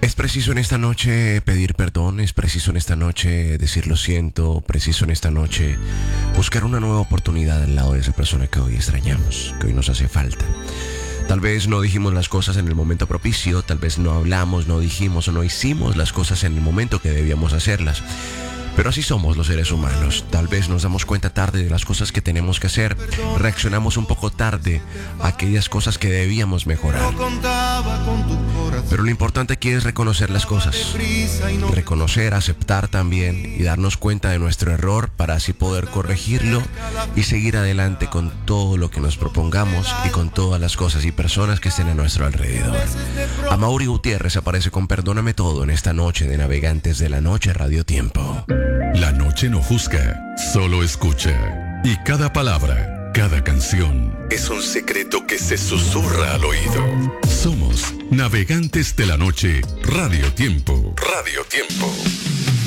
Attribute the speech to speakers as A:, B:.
A: Es preciso en esta noche pedir perdón, es preciso en esta noche decir lo siento, preciso en esta noche buscar una nueva oportunidad al lado de esa persona que hoy extrañamos, que hoy nos hace falta. Tal vez no dijimos las cosas en el momento propicio, tal vez no hablamos, no dijimos o no hicimos las cosas en el momento que debíamos hacerlas. Pero así somos los seres humanos. Tal vez nos damos cuenta tarde de las cosas que tenemos que hacer. Reaccionamos un poco tarde a aquellas cosas que debíamos mejorar. Pero lo importante aquí es reconocer las cosas. Reconocer, aceptar también y darnos cuenta de nuestro error para así poder corregirlo y seguir adelante con todo lo que nos propongamos y con todas las cosas y personas que estén a nuestro alrededor. Amaury Gutiérrez aparece con Perdóname Todo en esta noche de Navegantes de la Noche Radio Tiempo.
B: La noche no juzga, solo escucha. Y cada palabra, cada canción es un secreto que se susurra al oído. Somos Navegantes de la Noche Radio Tiempo. Radio Tiempo.